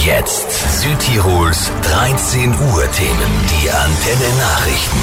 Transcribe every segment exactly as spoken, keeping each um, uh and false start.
Jetzt Südtirols dreizehn Uhr Themen, die Antenne Nachrichten.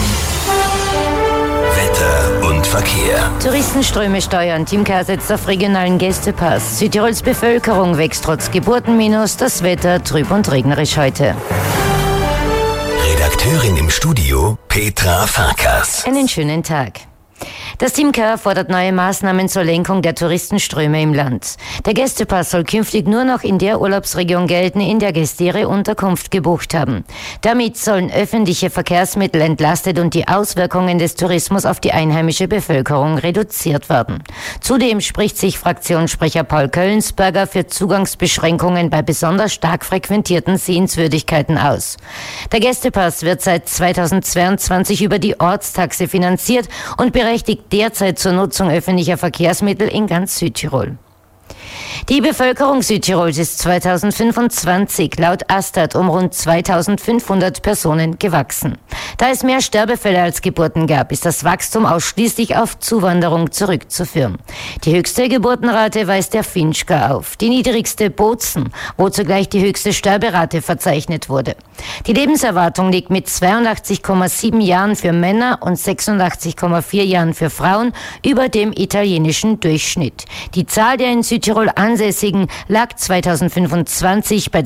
Wetter und Verkehr. Touristenströme steuern. Team K setzt auf regionalen Gästepass. Südtirols Bevölkerung wächst trotz Geburtenminus. Das Wetter trüb und regnerisch heute. Redakteurin im Studio Petra Farkas. Einen schönen Tag. Das Team K fordert neue Maßnahmen zur Lenkung der Touristenströme im Land. Der Gästepass soll künftig nur noch in der Urlaubsregion gelten, in der Gäste ihre Unterkunft gebucht haben. Damit sollen öffentliche Verkehrsmittel entlastet und die Auswirkungen des Tourismus auf die einheimische Bevölkerung reduziert werden. Zudem spricht sich Fraktionssprecher Paul Köllensberger für Zugangsbeschränkungen bei besonders stark frequentierten Sehenswürdigkeiten aus. Der Gästepass wird seit zweitausendzweiundzwanzig über die Ortstaxe finanziert und berechtigt derzeit zur Nutzung öffentlicher Verkehrsmittel in ganz Südtirol. Die Bevölkerung Südtirols ist zweitausendfünfundzwanzig laut Astat um rund zweitausendfünfhundert Personen gewachsen. Da es mehr Sterbefälle als Geburten gab, ist das Wachstum ausschließlich auf Zuwanderung zurückzuführen. Die höchste Geburtenrate weist der Finchgau auf, die niedrigste Bozen, wo zugleich die höchste Sterberate verzeichnet wurde. Die Lebenserwartung liegt mit zweiundachtzig Komma sieben Jahren für Männer und sechsundachtzig Komma vier Jahren für Frauen über dem italienischen Durchschnitt. Die Zahl der in Südtirol Ansässigen lag zweitausendfünfundzwanzig bei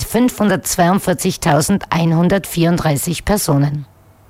fünfhundertzweiundvierzigtausendeinhundertvierunddreißig Personen.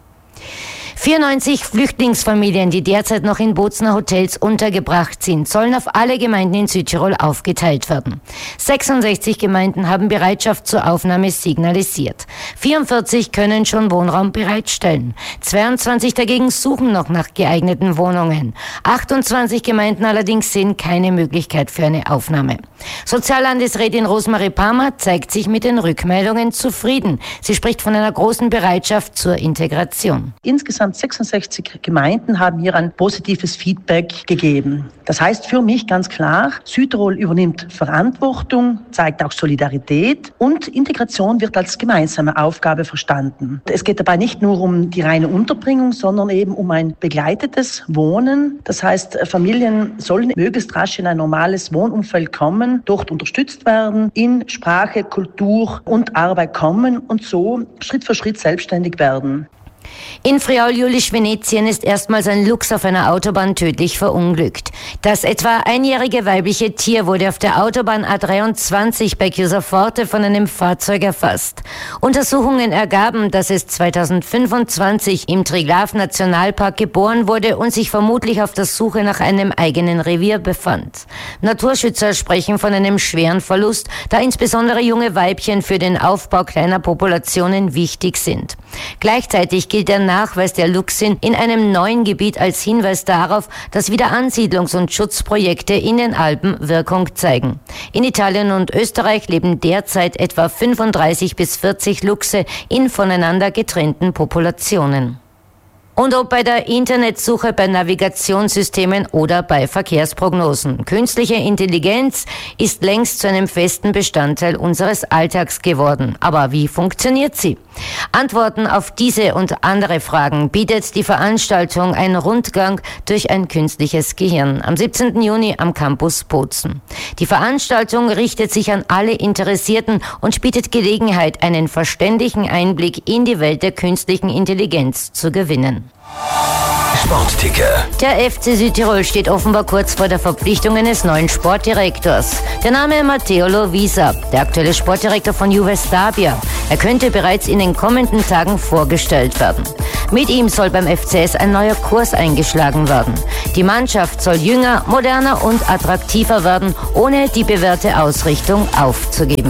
vierundneunzig Flüchtlingsfamilien, die derzeit noch in Bozener Hotels untergebracht sind, sollen auf alle Gemeinden in Südtirol aufgeteilt werden. sechsundsechzig Gemeinden haben Bereitschaft zur Aufnahme signalisiert. vierundvierzig können schon Wohnraum bereitstellen. zweiundzwanzig dagegen suchen noch nach geeigneten Wohnungen. achtundzwanzig Gemeinden allerdings sehen keine Möglichkeit für eine Aufnahme. Soziallandesrätin Rosemarie Palmer zeigt sich mit den Rückmeldungen zufrieden. Sie spricht von einer großen Bereitschaft zur Integration. Insgesamt sechsundsechzig Gemeinden haben hier ein positives Feedback gegeben. Das heißt für mich ganz klar, Südtirol übernimmt Verantwortung, zeigt auch Solidarität und Integration wird als gemeinsame Aufgabe verstanden. Es geht dabei nicht nur um die reine Unterbringung, sondern eben um ein begleitetes Wohnen. Das heißt, Familien sollen möglichst rasch in ein normales Wohnumfeld kommen, dort unterstützt werden, in Sprache, Kultur und Arbeit kommen und so Schritt für Schritt selbstständig werden. In Friaul-Jülich-Venetien ist erstmals ein Luchs auf einer Autobahn tödlich verunglückt. Das etwa einjährige weibliche Tier wurde auf der Autobahn A dreiundzwanzig bei Chiusaforte von einem Fahrzeug erfasst. Untersuchungen ergaben, dass es zweitausendfünfundzwanzig im Triglav-Nationalpark geboren wurde und sich vermutlich auf der Suche nach einem eigenen Revier befand. Naturschützer sprechen von einem schweren Verlust, da insbesondere junge Weibchen für den Aufbau kleiner Populationen wichtig sind. Gleichzeitig gilt der Nachweis der Luchsin in einem neuen Gebiet als Hinweis darauf, dass Wiederansiedlungs- und Schutzprojekte in den Alpen Wirkung zeigen. In Italien und Österreich leben derzeit etwa fünfunddreißig bis vierzig Luchse in voneinander getrennten Populationen. Und ob bei der Internetsuche, bei Navigationssystemen oder bei Verkehrsprognosen. Künstliche Intelligenz ist längst zu einem festen Bestandteil unseres Alltags geworden. Aber wie funktioniert sie? Antworten auf diese und andere Fragen bietet die Veranstaltung Ein Rundgang durch ein künstliches Gehirn am siebzehnten Juni am Campus Bozen. Die Veranstaltung richtet sich an alle Interessierten und bietet Gelegenheit, einen verständigen Einblick in die Welt der künstlichen Intelligenz zu gewinnen. Sportticker. Der F C Südtirol steht offenbar kurz vor der Verpflichtung eines neuen Sportdirektors. Der Name Matteo Lovisa, der aktuelle Sportdirektor von Juve Stabia. Er könnte bereits in den kommenden Tagen vorgestellt werden. Mit ihm soll beim F C S ein neuer Kurs eingeschlagen werden. Die Mannschaft soll jünger, moderner und attraktiver werden, ohne die bewährte Ausrichtung aufzugeben.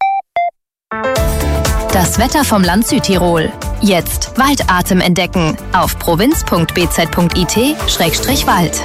Das Wetter vom Land Südtirol. Jetzt Waldatem entdecken auf provinz punkt b z punkt i t Schrägstrich Wald.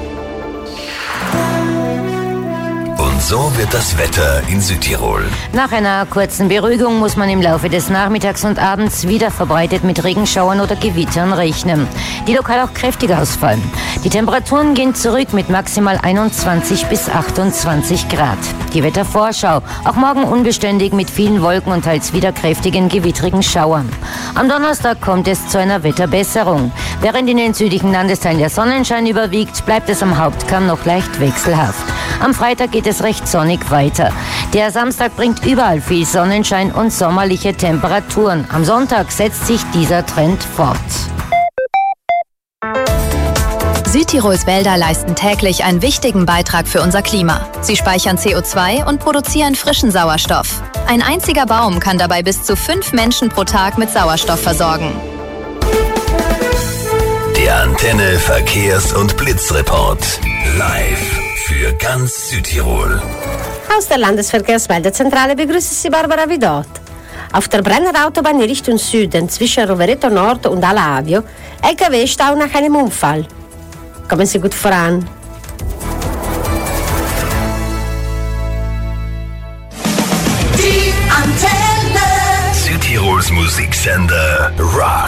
Und so wird das Wetter in Südtirol. Nach einer kurzen Beruhigung muss man im Laufe des Nachmittags und Abends wieder verbreitet mit Regenschauern oder Gewittern rechnen, die lokal auch kräftig ausfallen. Die Temperaturen gehen zurück mit maximal einundzwanzig bis achtundzwanzig Grad. Die Wettervorschau, auch morgen unbeständig mit vielen Wolken und teils wieder kräftigen gewittrigen Schauern. Am Donnerstag kommt es zu einer Wetterbesserung. Während in den südlichen Landesteilen der Sonnenschein überwiegt, bleibt es am Hauptkamm noch leicht wechselhaft. Am Freitag geht es recht sonnig weiter. Der Samstag bringt überall viel Sonnenschein und sommerliche Temperaturen. Am Sonntag setzt sich dieser Trend fort. Südtirols Wälder leisten täglich einen wichtigen Beitrag für unser Klima. Sie speichern C O zwei und produzieren frischen Sauerstoff. Ein einziger Baum kann dabei bis zu fünf Menschen pro Tag mit Sauerstoff versorgen. Der Antenne Verkehrs- und Blitzreport. Live für ganz Südtirol. Aus der Landesverkehrsmeldezentrale begrüßt Sie Barbara Vidot. Auf der Brenner Autobahn in Richtung Süden zwischen Rovereto Nord und Alavio L K W-Stau nach einem Unfall. Kommen Sie gut voran. Die Antenne. Südtirols Musiksender Rock.